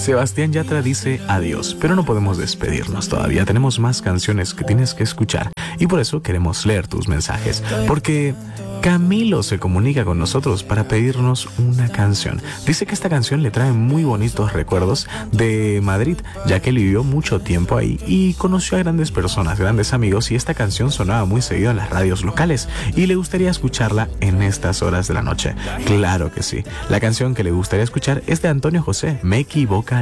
Sebastián Yatra dice adiós, pero no podemos despedirnos todavía. Tenemos más canciones que tienes que escuchar y por eso queremos leer tus mensajes, porque Camilo se comunica con nosotros para pedirnos una canción. Dice que esta canción le trae muy bonitos recuerdos de Madrid, ya que él vivió mucho tiempo ahí y conoció a grandes personas, grandes amigos, y esta canción sonaba muy seguido en las radios locales y le gustaría escucharla en estas horas de la noche. Claro que sí. La canción que le gustaría escuchar es de Antonio José, Me equivoca.